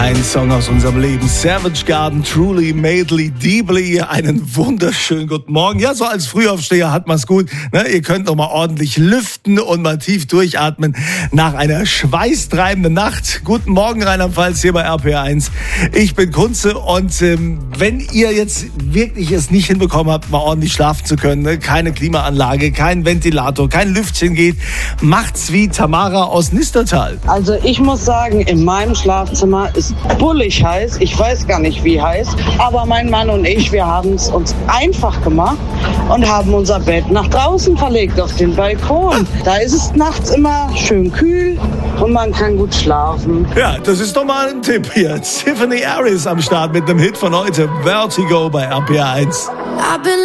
Ein Song aus unserem Leben. Savage Garden, Truly, Madly, Deeply. Einen wunderschönen guten Morgen. Ja, so als Frühaufsteher hat man's gut. Ne? Ihr könnt noch mal ordentlich lüften und mal tief durchatmen nach einer schweißtreibenden Nacht. Guten Morgen, Rheinland-Pfalz, hier bei RPR1. Ich bin Kunze und wenn ihr jetzt wirklich es nicht hinbekommen habt, mal ordentlich schlafen zu können, ne? Keine Klimaanlage, kein Ventilator, kein Lüftchen geht, macht's wie Tamara aus Nistertal. Also ich muss sagen, in meinem Schlafzimmer ist bullig heiß. Ich weiß gar nicht, wie heiß. Aber mein Mann und ich, wir haben es uns einfach gemacht und haben unser Bett nach draußen verlegt, auf den Balkon. Da ist es nachts immer schön kühl und man kann gut schlafen. Ja, das ist doch mal ein Tipp hier. Tiffany Harris am Start mit einem Hit von heute. Vertigo bei RPR1.